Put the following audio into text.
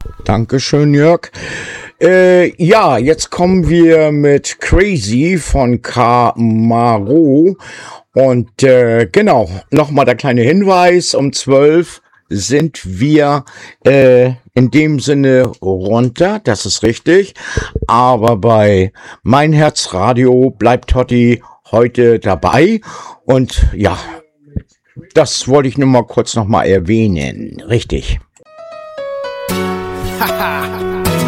Dankeschön, Jörg. Ja, jetzt kommen wir mit Crazy von Camaro. Und genau, nochmal der kleine Hinweis, um 12 sind wir in dem Sinne runter, das ist richtig. Aber bei Mein Herz Radio bleibt Totti heute dabei. Und ja, das wollte ich nur mal kurz nochmal erwähnen. Richtig.